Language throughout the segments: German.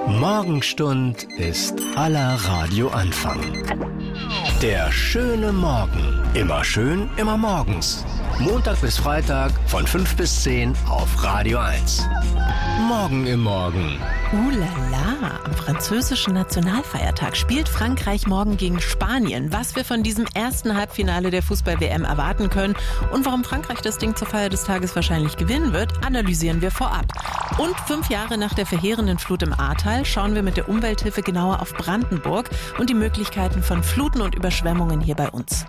Morgenstund ist aller Radioanfang. Der schöne Morgen. Immer schön, immer morgens. Montag bis Freitag von 5 bis 10 auf Radio 1. Morgen im Morgen. La, am französischen Nationalfeiertag spielt Frankreich morgen gegen Spanien. Was wir von diesem ersten Halbfinale der Fußball-WM erwarten können und warum Frankreich das Ding zur Feier des Tages wahrscheinlich gewinnen wird, analysieren wir vorab. Und 5 Jahre nach der verheerenden Flut im Ahrtal schauen wir mit der Umwelthilfe genauer auf Brandenburg und die Möglichkeiten von Fluten und Überschwemmungen hier bei uns.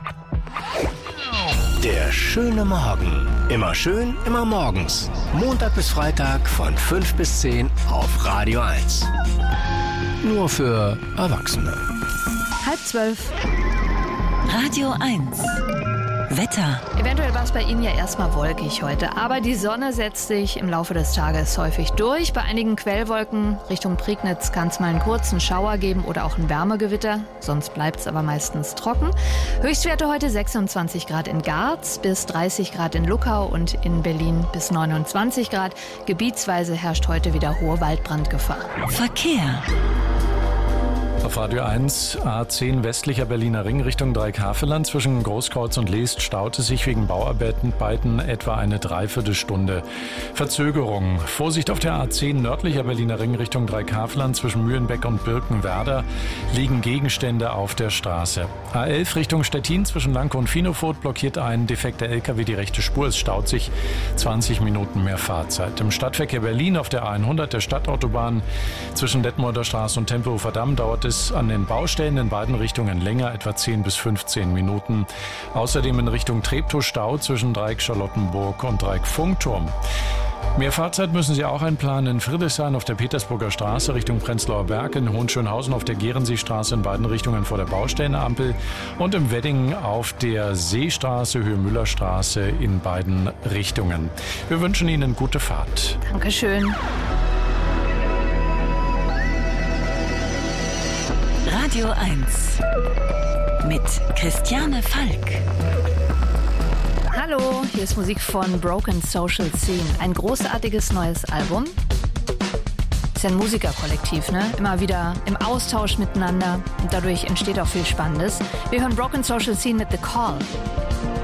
Der schöne Morgen. Immer schön, immer morgens. Montag bis Freitag von 5 bis 10 auf Radio 1. Nur für Erwachsene. 11:30. Radio 1. Wetter. Eventuell war es bei Ihnen ja erstmal wolkig heute, aber die Sonne setzt sich im Laufe des Tages häufig durch. Bei einigen Quellwolken Richtung Prignitz kann es mal einen kurzen Schauer geben oder auch ein Wärmegewitter. Sonst bleibt es aber meistens trocken. Höchstwerte heute 26 Grad in Garz, bis 30 Grad in Luckau und in Berlin bis 29 Grad. Gebietsweise herrscht heute wieder hohe Waldbrandgefahr. Verkehr. Auf Radio 1, A10 westlicher Berliner Ring Richtung Dreieckhavelland zwischen Großkreuz und Leest staute sich wegen Bauarbeiten etwa eine Dreiviertelstunde. Verzögerung. Vorsicht auf der A10 nördlicher Berliner Ring Richtung Dreieckhavelland zwischen Mühlenbeck und Birkenwerder liegen Gegenstände auf der Straße. A11 Richtung Stettin zwischen Lanke und Finofurt blockiert ein defekter LKW die rechte Spur. Es staut sich 20 Minuten mehr Fahrzeit. Im Stadtverkehr Berlin auf der A100 der Stadtautobahn zwischen Detmolder Straße und Tempelhofer Damm dauert es an den Baustellen in beiden Richtungen länger, etwa 10 bis 15 Minuten. Außerdem in Richtung Treptow Stau zwischen Dreieck Charlottenburg und Dreieck Funkturm. Mehr Fahrzeit müssen Sie auch einplanen in Friedrichshain auf der Petersburger Straße Richtung Prenzlauer Berg, in Hohenschönhausen auf der Gerenseestraße in beiden Richtungen vor der Baustellenampel und im Wedding auf der Seestraße Höhe Müllerstraße in beiden Richtungen. Wir wünschen Ihnen gute Fahrt. Dankeschön. Radio 1 mit Christiane Falk. Hallo, hier ist Musik von Broken Social Scene. Ein großartiges neues Album. Ist ja ein Musikerkollektiv, ne? Immer wieder im Austausch miteinander und dadurch entsteht auch viel Spannendes. Wir hören Broken Social Scene mit The Call.